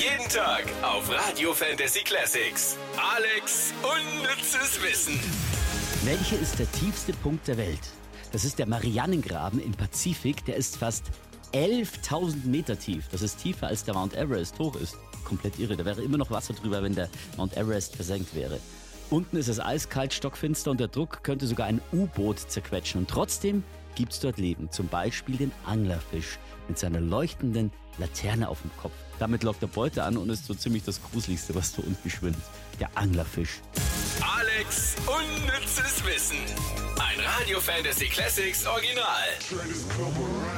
Jeden Tag auf Radio Fantasy Classics. Alex unnützes Wissen. Welcher ist der tiefste Punkt der Welt? Das ist der Marianengraben im Pazifik. Der ist fast 11.000 Meter tief. Das ist tiefer, als der Mount Everest hoch ist. Komplett irre. Da wäre immer noch Wasser drüber, wenn der Mount Everest versenkt wäre. Unten ist es eiskalt, stockfinster und der Druck könnte sogar ein U-Boot zerquetschen. Und trotzdem gibt es dort Leben. Zum Beispiel den Anglerfisch mit seiner leuchtenden Laterne auf dem Kopf. Damit lockt er Beute an und ist so ziemlich das Gruseligste, was da unten schwimmt. Der Anglerfisch. Alex unnützes Wissen. Ein Radio Fantasy Classics Original.